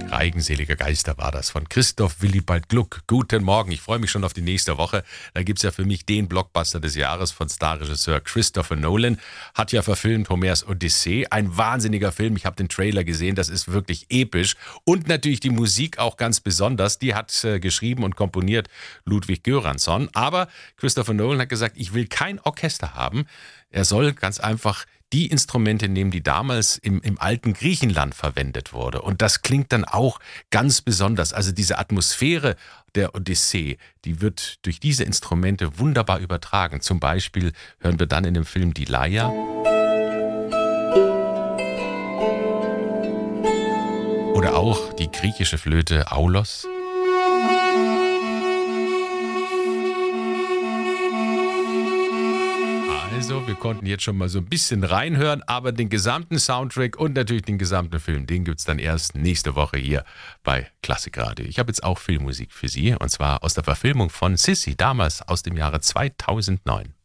Eigenseliger Geister war das von Christoph Willibald Gluck. Guten Morgen, ich freue mich schon auf die nächste Woche. Da gibt es ja für mich den Blockbuster des Jahres von Starregisseur Christopher Nolan. Hat ja verfilmt Homers Odyssee. Ein wahnsinniger Film, ich habe den Trailer gesehen, das ist wirklich episch. Und natürlich die Musik auch ganz besonders. Die hat geschrieben und komponiert Ludwig Göransson. Aber Christopher Nolan hat gesagt, ich will kein Orchester haben. Er soll ganz einfach die Instrumente nehmen, die damals im alten Griechenland verwendet wurde. Und das klingt dann auch ganz besonders. Also diese Atmosphäre der Odyssee, die wird durch diese Instrumente wunderbar übertragen. Zum Beispiel hören wir dann in dem Film die Leier. Oder auch die griechische Flöte Aulos. Also, wir konnten jetzt schon mal so ein bisschen reinhören, aber den gesamten Soundtrack und natürlich den gesamten Film, den gibt es dann erst nächste Woche hier bei Klassikradio. Ich habe jetzt auch Filmmusik für Sie, und zwar aus der Verfilmung von Sissi, damals aus dem Jahre 2009.